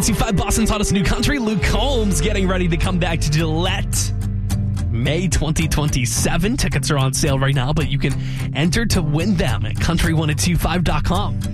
1025 Boston's hottest new country. Luke Combs getting ready to come back to Gillette. May 2027. Tickets are on sale right now, but you can enter to win them at country1025.com.